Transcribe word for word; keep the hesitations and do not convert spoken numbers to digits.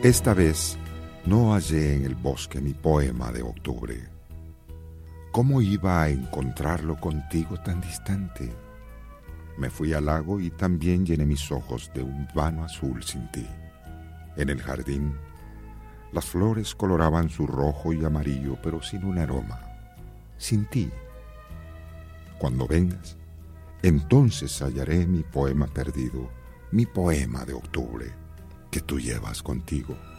Esta vez no hallé en el bosque mi poema de octubre. ¿Cómo iba a encontrarlo contigo tan distante? Me fui al lago y también llené mis ojos de un vano azul sin ti. En el jardín, las flores coloraban su rojo y amarillo, pero sin un aroma, sin ti. Cuando vengas, entonces hallaré mi poema perdido, mi poema de octubre, que tú llevas contigo.